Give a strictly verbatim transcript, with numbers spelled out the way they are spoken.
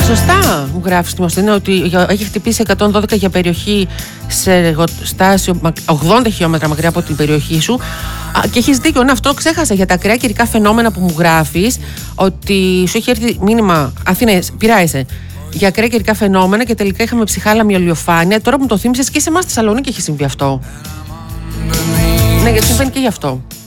Σωστά μου γράφει στη Μοστίνα ότι έχει χτυπήσει εκατόν δώδεκα για περιοχή σε εργοστάσιο ογδόντα χιλιόμετρα μακριά από την περιοχή σου. Και έχεις δίκιο, ναι, αυτό ξέχασα για τα ακραία καιρικά φαινόμενα που μου γράφεις, ότι σου έχει έρθει μήνυμα Αθήνα, πειράεσαι για ακραία καιρικά φαινόμενα και τελικά είχαμε ψυχάλαμη ηλιοφάνεια. Τώρα που μου το θύμισες, και σε εμάς στη Θεσσαλονίκη έχει συμβεί αυτό. Ναι, γιατί συμβαίνει και γι' αυτό.